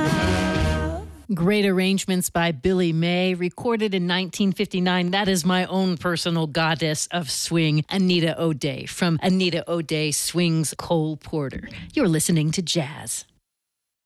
Great arrangements by Billy May, recorded in 1959. That is my own personal goddess of swing, Anita O'Day, from Anita O'Day Swings Cole Porter. You're listening to Jazz.